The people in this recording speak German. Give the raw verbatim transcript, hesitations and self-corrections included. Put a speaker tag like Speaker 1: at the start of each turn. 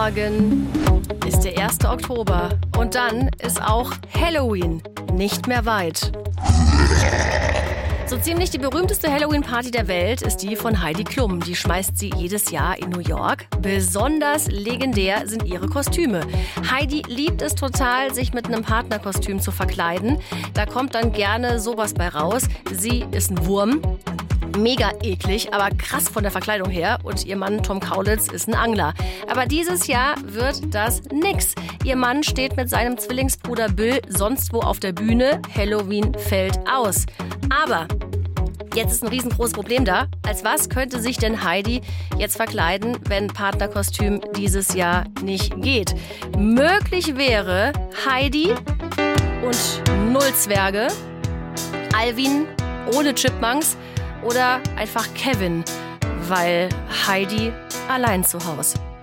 Speaker 1: Morgen ist der erste Oktober und dann ist auch Halloween nicht mehr weit. So ziemlich die berühmteste Halloween-Party der Welt ist die von Heidi Klum. Die schmeißt sie jedes Jahr in New York. Besonders legendär sind ihre Kostüme. Heidi liebt es total, sich mit einem Partnerkostüm zu verkleiden. Da kommt dann gerne sowas bei raus. Sie ist ein Wurm. Mega eklig, aber krass von der Verkleidung her. Und ihr Mann Tom Kaulitz ist ein Angler. Aber dieses Jahr wird das nix. Ihr Mann steht mit seinem Zwillingsbruder Bill sonst wo auf der Bühne. Halloween fällt aus. Aber jetzt ist ein riesengroßes Problem da. Als was könnte sich denn Heidi jetzt verkleiden, wenn Partnerkostüm dieses Jahr nicht geht? Möglich wäre Heidi und null Zwerge, Alvin ohne Chipmunks oder einfach Kevin, weil Heidi allein zu Hause.